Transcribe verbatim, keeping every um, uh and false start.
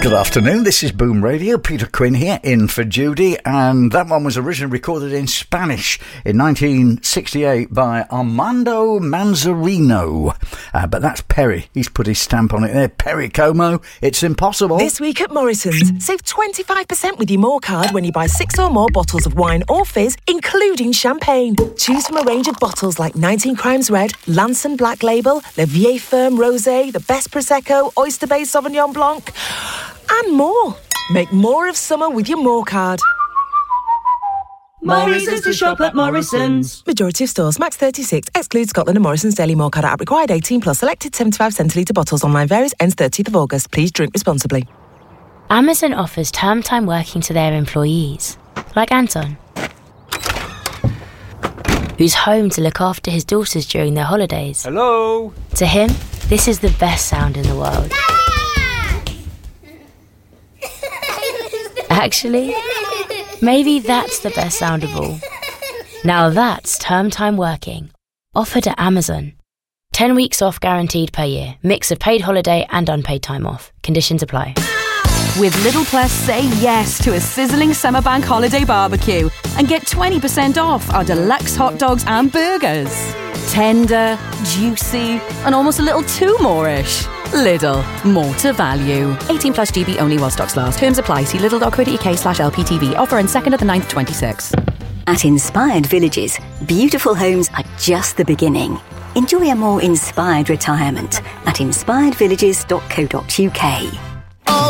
Good afternoon, this is Boom Radio. Peter Quinn here, in for Judy, and that one was originally recorded in Spanish in nineteen sixty-eight by Armando Manzarino. Uh, but that's Perry. He's put his stamp on it there. Perry Como, it's impossible. This week at Morrison's, save twenty-five percent with your More card when you buy six or more bottles of wine or fizz, including champagne. Choose from a range of bottles like nineteen Crimes Red, Lanson Black Label, Le Vieille Ferme Rosé, the Best Prosecco, Oyster Bay Sauvignon Blanc, and more. Make more of summer with your More card. More reasons to shop at Morrison's. Majority of stores, max thirty-six, excludes Scotland and Morrison's Daily More card app required eighteen plus, selected seventy-five centilitre bottles, online varies, ends thirtieth of August. Please drink responsibly. Amazon offers term time working to their employees, like Anton, who's home to look after his daughters during their holidays. Hello? To him, this is the best sound in the world. Actually, maybe that's the best sound of all. Now that's term time working, offered at Amazon. Ten weeks off guaranteed per year. Mix of paid holiday and unpaid time off. Conditions apply. With Little Plus, say yes to a sizzling summer bank holiday barbecue and get twenty percent off our deluxe hot dogs and burgers. Tender, juicy, and almost a little too more-ish. Lidl, more to value. eighteen plus G B only while stocks last. Terms apply. See lidl.co.uk slash LPTV. Offer on second of the ninth twenty-six. At Inspired Villages, beautiful homes are just the beginning. Enjoy a more inspired retirement at inspired villages dot co dot uk.